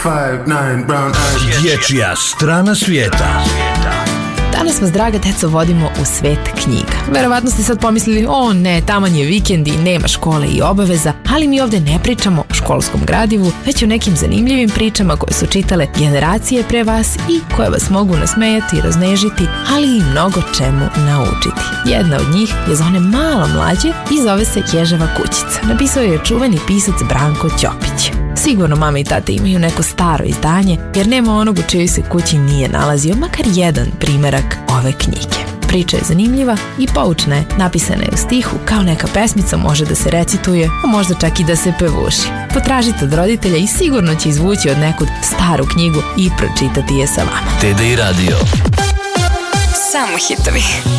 5'9" brown eyes. Dječja strana svijeta. Danas vas, draga deco, vodimo u svet knjiga. Verovatno ste sad pomislili, o ne, taman je vikend i nema škole i obaveza, ali mi ovde ne pričamo o školskom gradivu, već o nekim zanimljivim pričama koje su čitale generacije pre vas i koje vas mogu nasmejati i raznežiti, ali i mnogo čemu naučiti. Jedna od njih je za one malo mlađe i zove se Ježeva kućica. Napisao je čuveni pisac Branko Ćopić. Sigurno mama i tate imaju neko staro izdanje, jer nema onog u čijoj se kući nije nalazio makar jedan primerak ove knjige. Priča je zanimljiva i poučna je, napisana je u stihu, kao neka pesmica, može da se recituje, a možda čak i da se pevuši. Potražite od roditelja i sigurno će izvući od nekud staru knjigu i pročitati je sa vama. TDI Radio. Samo hitovi.